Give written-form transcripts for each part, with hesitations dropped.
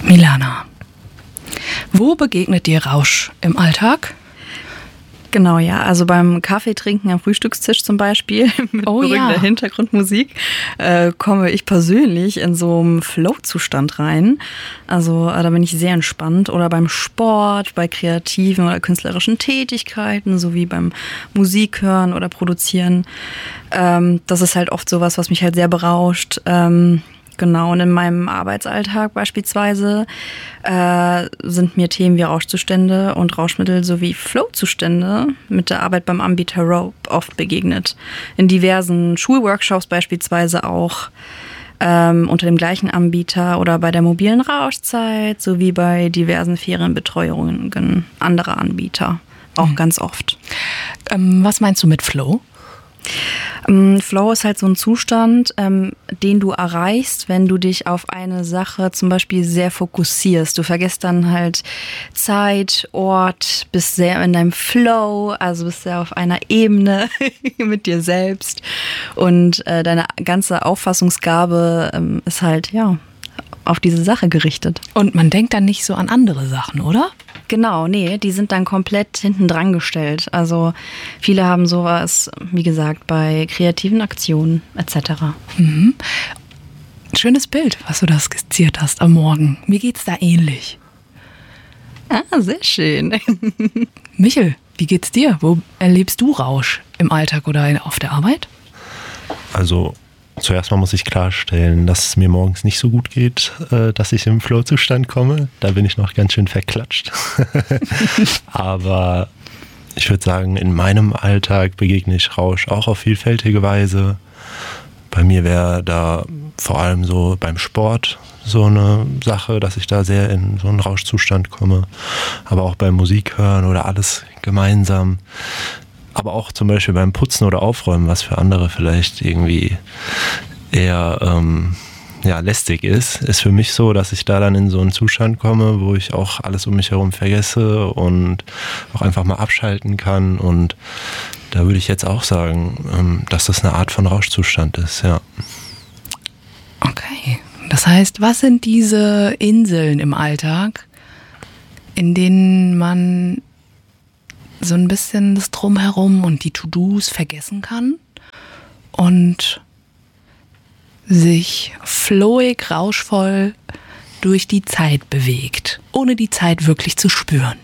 Milana, wo begegnet dir Rausch im Alltag? Genau, ja. Also beim Kaffeetrinken am Frühstückstisch zum Beispiel mit beruhigender Hintergrundmusik komme ich persönlich in so einen Flow-Zustand rein. Also da bin ich sehr entspannt. Oder beim Sport, bei kreativen oder künstlerischen Tätigkeiten, sowie beim Musik hören oder produzieren. Das ist halt oft sowas, was mich halt sehr berauscht. Genau, und in meinem Arbeitsalltag beispielsweise sind mir Themen wie Rauschzustände und Rauschmittel sowie Flow-Zustände mit der Arbeit beim Anbieter Rope oft begegnet. In diversen Schulworkshops beispielsweise auch unter dem gleichen Anbieter oder bei der mobilen Rauschzeit sowie bei diversen Ferienbetreuungen anderer Anbieter. Auch ganz oft. Was meinst du mit Flow? Flow ist halt so ein Zustand, den du erreichst, wenn du dich auf eine Sache zum Beispiel sehr fokussierst. Du vergisst dann halt Zeit, Ort, bist sehr in deinem Flow, also bist sehr auf einer Ebene mit dir selbst und deine ganze Auffassungsgabe ist halt, ja, auf diese Sache gerichtet. Und man denkt dann nicht so an andere Sachen, oder? Genau, nee, die sind dann komplett hinten dran gestellt. Also viele haben sowas, wie gesagt, bei kreativen Aktionen etc. Mhm. Schönes Bild, was du da skizziert hast am Morgen. Mir geht's da ähnlich. Ah, sehr schön. Michel, wie geht's dir? Wo erlebst du Rausch? Im Alltag oder auf der Arbeit? Also zuerst mal muss ich klarstellen, dass es mir morgens nicht so gut geht, dass ich im Flow-Zustand komme. Da bin ich noch ganz schön verklatscht. Aber ich würde sagen, in meinem Alltag begegne ich Rausch auch auf vielfältige Weise. Bei mir wäre da vor allem so beim Sport so eine Sache, dass ich da sehr in so einen Rauschzustand komme. Aber auch beim Musik hören oder alles gemeinsam. Aber auch zum Beispiel beim Putzen oder Aufräumen, was für andere vielleicht irgendwie eher lästig ist für mich so, dass ich da dann in so einen Zustand komme, wo ich auch alles um mich herum vergesse und auch einfach mal abschalten kann. Und da würde ich jetzt auch sagen, dass das eine Art von Rauschzustand ist, ja. Okay, das heißt, was sind diese Inseln im Alltag, in denen man so ein bisschen das Drumherum und die To-Dos vergessen kann und sich flowig, rauschvoll durch die Zeit bewegt, ohne die Zeit wirklich zu spüren?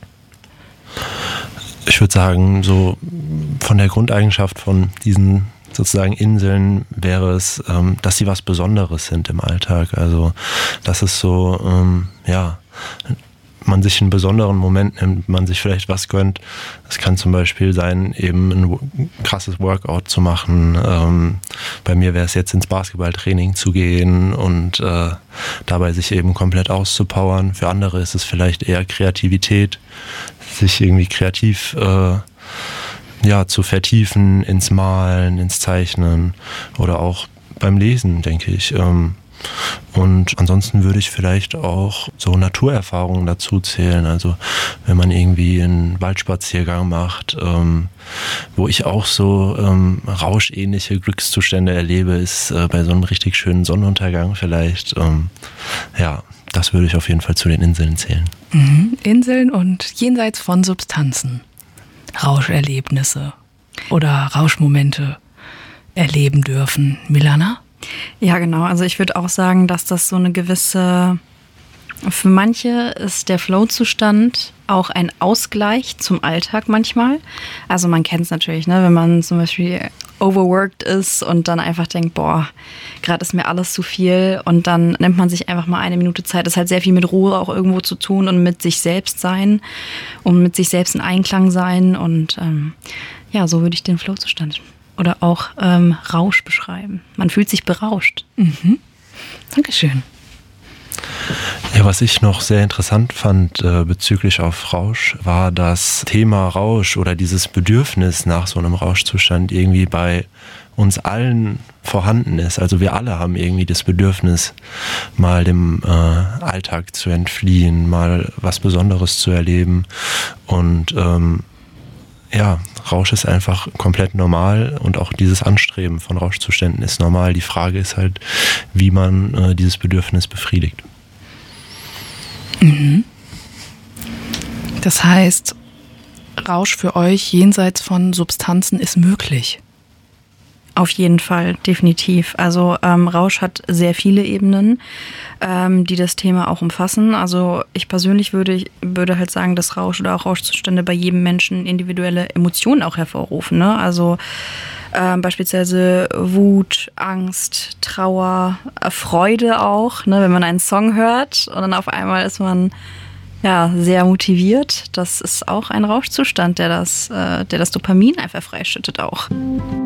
Ich würde sagen, so von der Grundeigenschaft von diesen sozusagen Inseln wäre es, dass sie was Besonderes sind im Alltag. Also dass es so, man sich einen besonderen Moment nimmt, man sich vielleicht was gönnt. Es kann zum Beispiel sein, eben ein krasses Workout zu machen. Bei mir wäre es jetzt ins Basketballtraining zu gehen und dabei sich eben komplett auszupowern. Für andere ist es vielleicht eher Kreativität, sich irgendwie kreativ zu vertiefen ins Malen, ins Zeichnen oder auch beim Lesen, denke ich. Und ansonsten würde ich vielleicht auch so Naturerfahrungen dazu zählen. Also wenn man irgendwie einen Waldspaziergang macht, wo ich auch so rauschähnliche Glückszustände erlebe, ist bei so einem richtig schönen Sonnenuntergang vielleicht. Das würde ich auf jeden Fall zu den Inseln zählen. Mhm. Inseln und jenseits von Substanzen. Rauscherlebnisse oder Rauschmomente erleben dürfen. Milana? Ja, genau. Also ich würde auch sagen, dass das so eine gewisse, für manche ist der Flow-Zustand auch ein Ausgleich zum Alltag manchmal. Also man kennt es natürlich, ne, wenn man zum Beispiel overworked ist und dann einfach denkt, boah, gerade ist mir alles zu viel und dann nimmt man sich einfach mal eine Minute Zeit. Das hat sehr viel mit Ruhe auch irgendwo zu tun und mit sich selbst sein und mit sich selbst in Einklang sein und so würde ich den Flow-Zustand oder auch Rausch beschreiben. Man fühlt sich berauscht. Mhm. Dankeschön. Ja, was ich noch sehr interessant fand bezüglich auf Rausch, war das Thema Rausch oder dieses Bedürfnis nach so einem Rauschzustand irgendwie bei uns allen vorhanden ist. Also wir alle haben irgendwie das Bedürfnis, mal dem Alltag zu entfliehen, mal was Besonderes zu erleben und Rausch ist einfach komplett normal und auch dieses Anstreben von Rauschzuständen ist normal. Die Frage ist halt, wie man dieses Bedürfnis befriedigt. Mhm. Das heißt, Rausch für euch jenseits von Substanzen ist möglich? Auf jeden Fall, definitiv. Also Rausch hat sehr viele Ebenen, die das Thema auch umfassen. Also ich persönlich würde halt sagen, dass Rausch oder auch Rauschzustände bei jedem Menschen individuelle Emotionen auch hervorrufen. Ne? Also beispielsweise Wut, Angst, Trauer, Freude auch, ne? Wenn man einen Song hört und dann auf einmal ist man sehr motiviert. Das ist auch ein Rauschzustand, der das Dopamin einfach freischüttet auch.